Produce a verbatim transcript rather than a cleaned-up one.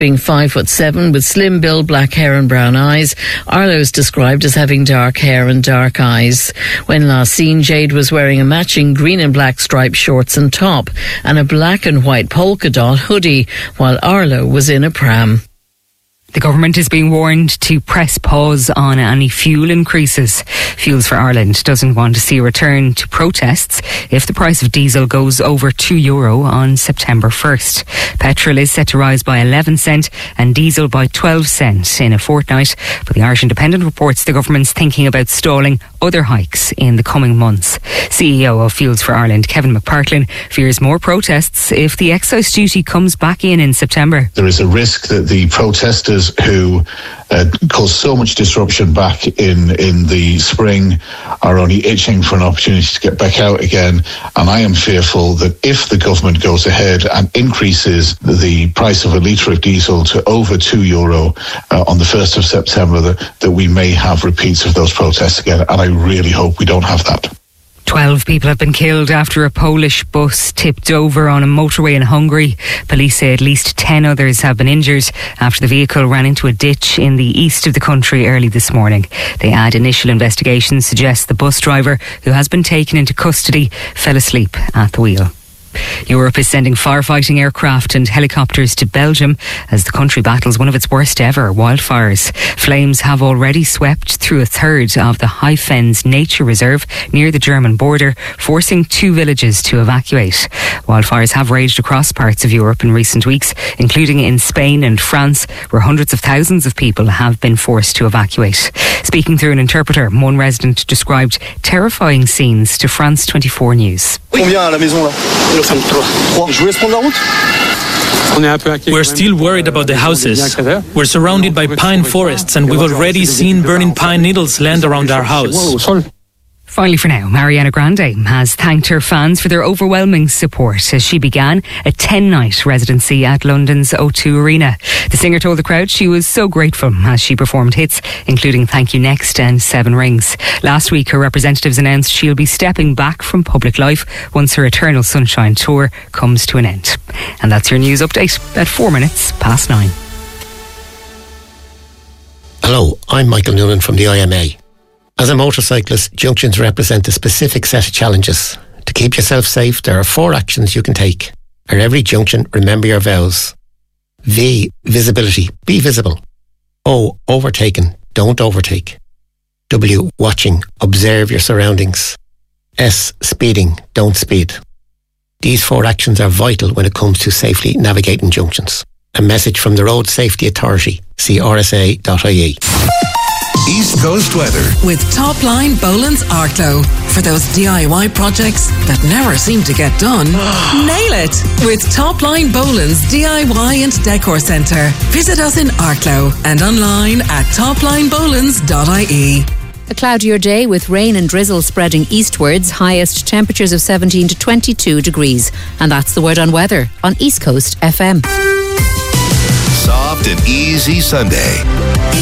Being five foot seven with slim build, black hair and brown eyes, Arlo is described as having dark hair and dark eyes. When last seen, Jade was wearing a matching green and black striped shorts and top and a black and white polka dot hoodie, while Arlo was in a pram. The government is being warned to press pause on any fuel increases. Fuels for Ireland doesn't want to see a return to protests if the price of diesel goes over two euro on September first. Petrol is set to rise by eleven cent and diesel by twelve cent in a fortnight. But the Irish Independent reports the government's thinking about stalling other hikes in the coming months. C E O of Fuels for Ireland, Kevin McPartlin, fears more protests if the excise duty comes back in in September. There is a risk that the protesters who uh, caused so much disruption back in, in the spring are only itching for an opportunity to get back out again. And I am fearful that if the government goes ahead and increases the price of a litre of diesel to over two euro uh, on the first of September, that, that we may have repeats of those protests again. And I really hope we don't have that. Twelve people have been killed after a Polish bus tipped over on a motorway in Hungary. Police say at least ten others have been injured after the vehicle ran into a ditch in the east of the country early this morning. They add initial investigations suggest the bus driver, who has been taken into custody, fell asleep at the wheel. Europe is sending firefighting aircraft and helicopters to Belgium as the country battles one of its worst ever wildfires. Flames have already swept through a third of the High Fens Nature Reserve near the German border, forcing two villages to evacuate. Wildfires have raged across parts of Europe in recent weeks, including in Spain and France, where hundreds of thousands of people have been forced to evacuate. Speaking through an interpreter, one resident described terrifying scenes to France twenty-four News. We're still worried about the houses. We're surrounded by pine forests and we've already seen burning pine needles land around our house. Finally for now, Ariana Grande has thanked her fans for their overwhelming support as she began a ten-night residency at London's O two Arena. The singer told the crowd she was so grateful as she performed hits, including Thank You Next and Seven Rings. Last week, her representatives announced she'll be stepping back from public life once her Eternal Sunshine tour comes to an end. And that's your news update at four minutes past nine. Hello, I'm Michael Noonan from the I M A. As a motorcyclist, junctions represent a specific set of challenges. To keep yourself safe, there are four actions you can take. At every junction, remember your vows. V, visibility, be visible. O, overtaken, don't overtake. W, watching, observe your surroundings. S, speeding, don't speed. These four actions are vital when it comes to safely navigating junctions. A message from the Road Safety Authority. See r s a dot i e. East Coast weather with Top Line Boland's Arklow. For those D I Y projects that never seem to get done, nail it with Top Line Boland's D I Y and Decor Centre. Visit us in Arklow and online at top line bolands dot i e. A cloudier day with rain and drizzle spreading eastwards, highest temperatures of seventeen to twenty-two degrees. And that's the word on weather on East Coast F M. Soft and easy Sunday.